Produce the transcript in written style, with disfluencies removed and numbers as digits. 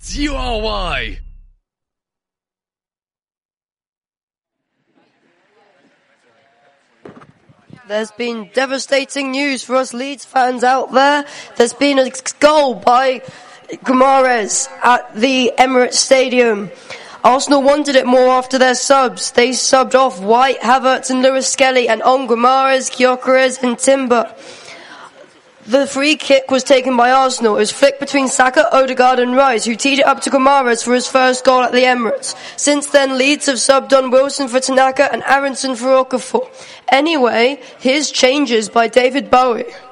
Leeds, you are why. There's been devastating news for us Leeds fans out there. There's been a goal by Guimaraes at the Emirates Stadium. Arsenal wanted it more after their subs. They subbed off White, Havertz and Lewis Skelly and on Guimaraes, Gyökeres and Timber. The free kick was taken by Arsenal. It was flicked between Saka, Odegaard and Rice, who teed it up to Guimaraes for his first goal at the Emirates. Since then, Leeds have subbed on Wilson for Tanaka and Aronson for Okafor. Anyway, here's changes by David Bowie.